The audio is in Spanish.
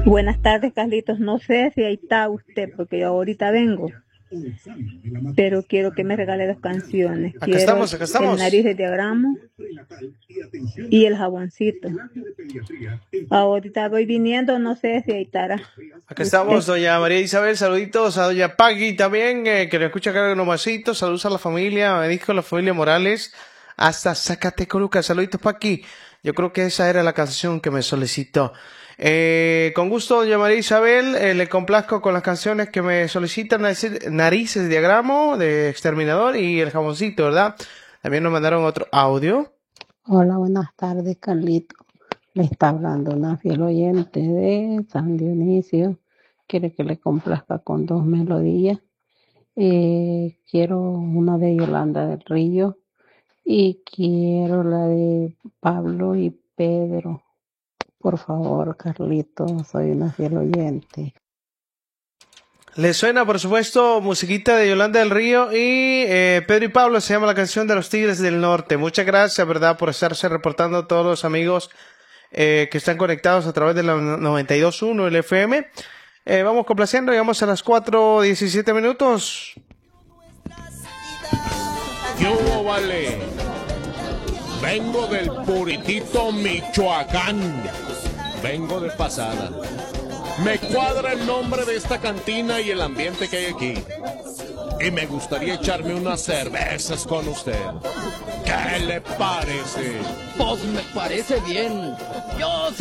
Buenas tardes, Carlitos. No sé si ahí está usted, porque yo ahorita vengo, pero quiero que me regale dos canciones. Acá Quiero estamos, acá el estamos. nariz de diagrama y el jaboncito. Ahorita voy viniendo, no sé si ahí estará. Acá estamos, doña María Isabel, saluditos a doña Pagui también, que nos escucha acá nomásito, saludos a la familia, me dijo la familia Morales, hasta Zacatecoluca, saluditos Paqui. Yo creo que esa era la canción que me solicitó. Con gusto, doña María Isabel, le complazco con las canciones que me solicitan, Narices de Diagramo, de Exterminador y El Jaboncito, ¿verdad? También nos mandaron otro audio. Hola, buenas tardes, Carlito. Le está hablando una fiel oyente de San Dionisio. Quiere que le complazca con dos melodías. Quiero una de Yolanda del Río y quiero la de Pablo y Pedro. Por favor, Carlito, soy una fiel oyente. Le suena, por supuesto, musiquita de Yolanda del Río y Pedro y Pablo, se llama la canción de los Tigres del Norte. Muchas gracias, ¿verdad?, por estarse reportando a todos los amigos que están conectados a través de la 92.1 el FM. Vamos complaciendo, llegamos a las 4:17 minutos. Yo vale. Vengo del Puritito, Michoacán. Vengo de pasada. Me cuadra el nombre de esta cantina y el ambiente que hay aquí. Y me gustaría echarme unas cervezas con usted. ¿Qué le parece? Pues me parece bien. Yo